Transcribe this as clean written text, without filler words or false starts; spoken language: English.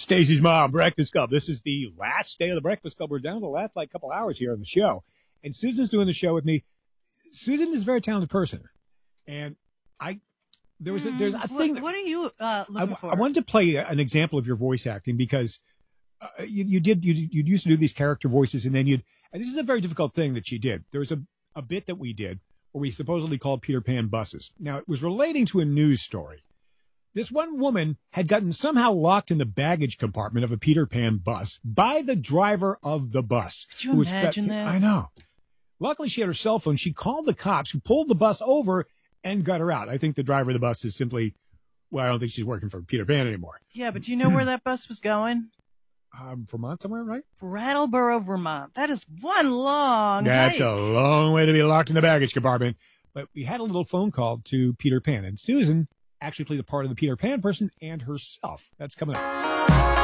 Stacey's Mom, Breakfast Club. This is the last day of the Breakfast Club. We're down to the last couple hours here on the show. And Susan's doing the show with me. Susan is a very talented person. And there's a thing. What are you looking for? I wanted to play an example of your voice acting because you used to do these character voices and this is a very difficult thing that she did. There was a bit that we did where we supposedly called Peter Pan buses. Now, it was relating to a news story. This one woman had gotten somehow locked in the baggage compartment of a Peter Pan bus by the driver of the bus. Could you imagine that? I know. Luckily, she had her cell phone. She called the cops who pulled the bus over and got her out. I think the driver of the bus is simply, I don't think she's working for Peter Pan anymore. Yeah, but do you know where that bus was going? Vermont somewhere, right? Brattleboro, Vermont. That is one long That's hike. a long way to be locked in the baggage compartment. But we had a little phone call to Peter Pan, and Susan actually played the part of the Peter Pan person and herself. That's coming up.